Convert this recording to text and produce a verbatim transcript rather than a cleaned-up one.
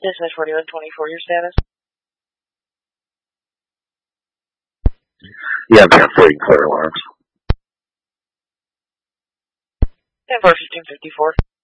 Dispatch forty-one twenty-four, your status? Yeah, I'm ten free and clear alarms. ten four fifteen fifty-four.